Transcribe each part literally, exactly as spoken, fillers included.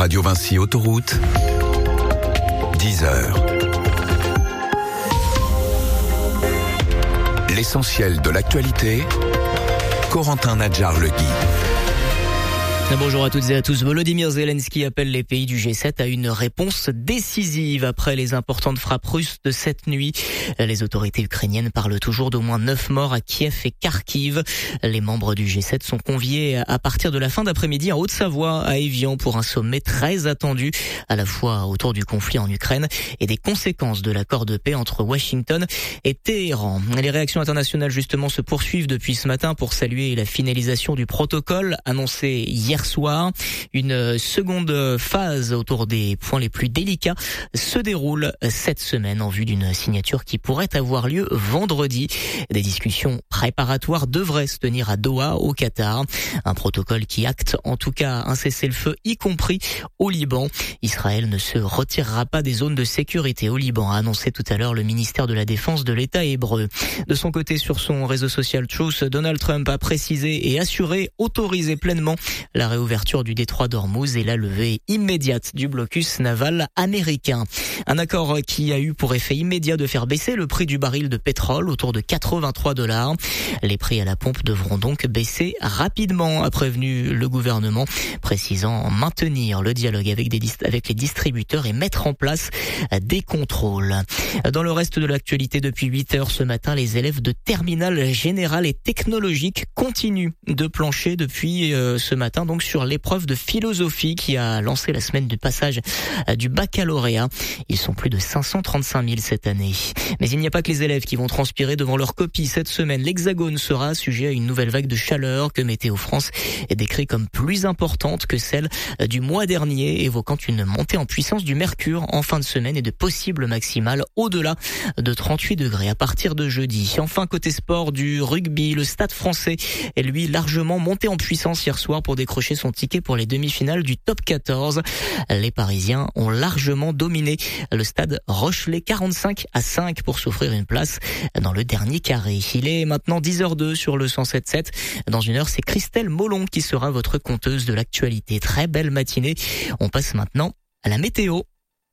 Radio Vinci Autoroute, dix heures. L'essentiel de l'actualité, Corentin Nadjar-Legui. Bonjour à toutes et à tous. Volodymyr Zelensky appelle les pays du G sept à une réponse décisive après les importantes frappes russes de cette nuit. Les autorités ukrainiennes parlent toujours d'au moins neuf morts à Kiev et Kharkiv. Les membres du G sept sont conviés à partir de la fin d'après-midi en Haute-Savoie, à Évian, pour un sommet très attendu, à la fois autour du conflit en Ukraine et des conséquences de l'accord de paix entre Washington et Téhéran. Les réactions internationales justement se poursuivent depuis ce matin pour saluer la finalisation du protocole annoncé hier soir. Une seconde phase autour des points les plus délicats se déroule cette semaine en vue d'une signature qui pourrait avoir lieu vendredi. Des discussions préparatoires devraient se tenir à Doha, au Qatar. Un protocole qui acte en tout cas un cessez-le-feu, y compris au Liban. Israël ne se retirera pas des zones de sécurité au Liban, a annoncé tout à l'heure le ministère de la Défense de l'État hébreu. De son côté, sur son réseau social Truth, Donald Trump a précisé et assuré autoriser pleinement la réouverture du détroit d'Ormuz et la levée immédiate du blocus naval américain. Un accord qui a eu pour effet immédiat de faire baisser le prix du baril de pétrole autour de quatre-vingt-trois dollars. Les prix à la pompe devront donc baisser rapidement, a prévenu le gouvernement, précisant maintenir le dialogue avec, des, avec les distributeurs et mettre en place des contrôles. Dans le reste de l'actualité, depuis huit heures ce matin, les élèves de terminale générale et technologique continuent de plancher depuis euh, ce matin donc sur l'épreuve de philosophie qui a lancé la semaine du passage du baccalauréat. Ils sont plus de cinq cent trente-cinq mille cette année. Mais il n'y a pas que les élèves qui vont transpirer devant leur copie. Cette semaine, l'Hexagone sera sujet à une nouvelle vague de chaleur que Météo France décrit comme plus importante que celle du mois dernier, évoquant une montée en puissance du mercure en fin de semaine et de possibles maximales au-delà de trente-huit degrés à partir de jeudi. Enfin, côté sport du rugby, le Stade français est lui largement monté en puissance hier soir pour décrocher son ticket pour les demi-finales du top quatorze. Les Parisiens ont largement dominé le stade Rochelet quarante-cinq à cinq pour s'offrir une place dans le dernier carré. Il est maintenant dix heures deux sur le cent sept virgule sept. Dans une heure, c'est Christelle Molon qui sera votre conteuse de l'actualité. Très belle matinée. On passe maintenant à la météo.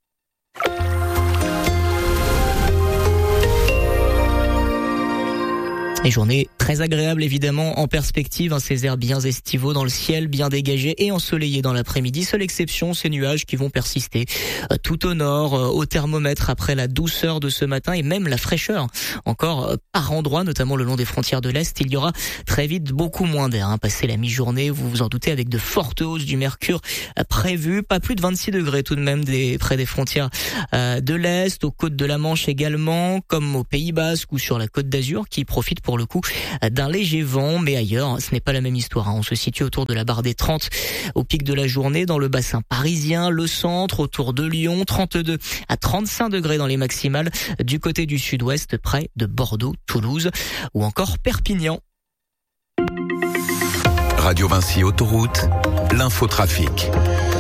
Et journée très agréable évidemment en perspective, hein, ces airs bien estivaux dans le ciel, bien dégagés et ensoleillés dans l'après-midi. Seule exception, ces nuages qui vont persister euh, tout au nord, euh, au thermomètre après la douceur de ce matin et même la fraîcheur. Encore euh, par endroits, notamment le long des frontières de l'Est, il y aura très vite beaucoup moins d'air. Hein. Passé la mi-journée, vous vous en doutez, avec de fortes hausses du mercure euh, prévues. Pas plus de vingt-six degrés tout de même des, près des frontières euh, de l'Est, aux côtes de la Manche également, comme au Pays Basque ou sur la Côte d'Azur qui profitent pour le coup d'un léger vent, mais ailleurs ce n'est pas la même histoire. On se situe autour de la barre des trente au pic de la journée dans le bassin parisien, le centre autour de Lyon, trente-deux à trente-cinq degrés dans les maximales du côté du sud-ouest près de Bordeaux, Toulouse ou encore Perpignan. Radio Vinci Autoroute, l'infotrafic.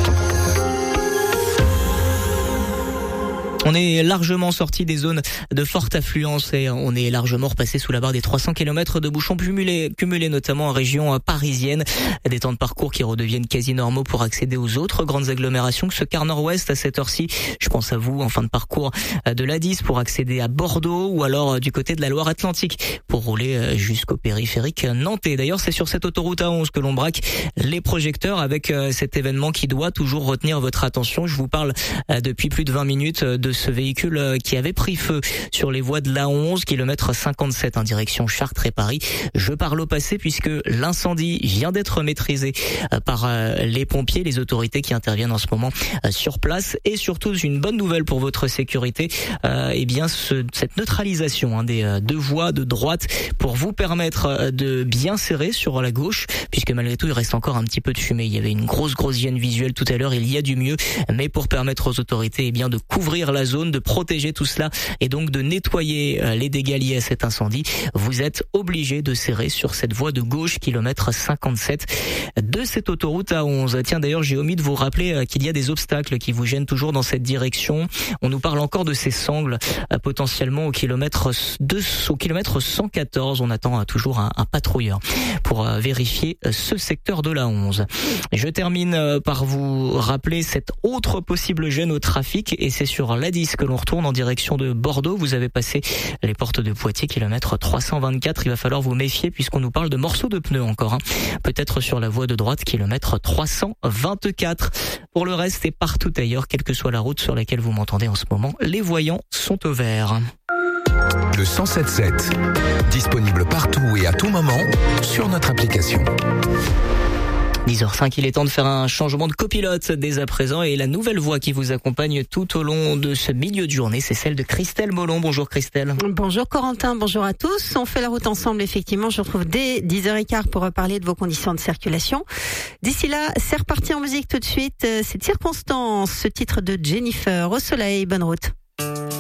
On est largement sorti des zones de forte affluence et on est largement repassé sous la barre des trois cents kilomètres de bouchons cumulés, cumulés notamment en région parisienne. Des temps de parcours qui redeviennent quasi normaux pour accéder aux autres grandes agglomérations que ce quart nord-ouest à cette heure-ci. Je pense à vous en fin de parcours de l'A dix pour accéder à Bordeaux ou alors du côté de la Loire-Atlantique pour rouler jusqu'au périphérique nantais. D'ailleurs, c'est sur cette autoroute A onze que l'on braque les projecteurs avec cet événement qui doit toujours retenir votre attention. Je vous parle depuis plus de vingt minutes de ce véhicule qui avait pris feu sur les voies de l'A onze, kilomètre cinquante-sept en direction Chartres et Paris. Je parle au passé puisque l'incendie vient d'être maîtrisé par les pompiers, les autorités qui interviennent en ce moment sur place. Et surtout, une bonne nouvelle pour votre sécurité, euh, eh bien ce, cette neutralisation hein, des deux voies de droite pour vous permettre de bien serrer sur la gauche, puisque malgré tout il reste encore un petit peu de fumée. Il y avait une grosse grosse gêne visuelle tout à l'heure, il y a du mieux, mais pour permettre aux autorités eh bien de couvrir la la zone, de protéger tout cela et donc de nettoyer les dégâts liés à cet incendie, vous êtes obligé de serrer sur cette voie de gauche, kilomètre cinquante-sept de cette autoroute A onze. Tiens, d'ailleurs, j'ai omis de vous rappeler qu'il y a des obstacles qui vous gênent toujours dans cette direction. On nous parle encore de ces sangles potentiellement au kilomètre deux, au kilomètre cent quatorze. On attend toujours un, un patrouilleur pour vérifier ce secteur de la onze. Je termine par vous rappeler cette autre possible gêne au trafic et c'est sur l'A dix que l'on retourne en direction de Bordeaux. Vous avez passé les portes de Poitiers, kilomètre trois cent vingt-quatre. Il va falloir vous méfier puisqu'on nous parle de morceaux de pneus encore. Hein. Peut-être sur la voie de droite, kilomètre trois cent vingt-quatre. Pour le reste et partout ailleurs, quelle que soit la route sur laquelle vous m'entendez en ce moment, les voyants sont au vert. Le cent sept sept, disponible partout et à tout moment sur notre application. dix heures cinq, il est temps de faire un changement de copilote dès à présent et la nouvelle voix qui vous accompagne tout au long de ce milieu de journée, c'est celle de Christelle Mollon. Bonjour Christelle. Bonjour Corentin, bonjour à tous. On fait la route ensemble effectivement, je vous retrouve dès dix heures quinze pour reparler de vos conditions de circulation. D'ici là, c'est reparti en musique tout de suite, c'est Circonstance, ce titre de Jennifer. Au soleil, bonne route.